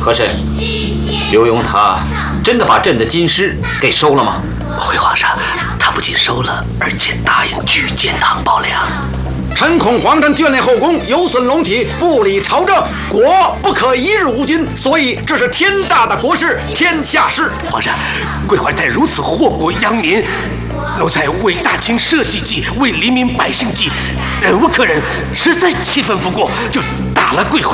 和珅，刘墉他真的把朕的金狮给收了吗？ 回皇上，他不仅收了，而且答应举荐唐宝良。 臣恐皇上眷恋后宫，有损龙体，不理朝政，国不可一日无君，所以这是天大的国事，天下事。 皇上，贵怀泰如此祸国殃民，奴才为大清社稷计，为黎民百姓计，忍无可忍，实在气愤不过，就打了贵怀。